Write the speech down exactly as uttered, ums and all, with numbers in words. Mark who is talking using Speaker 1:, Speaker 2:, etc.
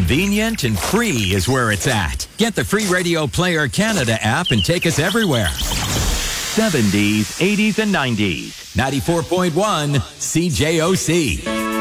Speaker 1: Convenient and free is where it's at. Get the free Radio Player Canada app and take us everywhere. seventies, eighties, and nineties. ninety-four point one C J O C.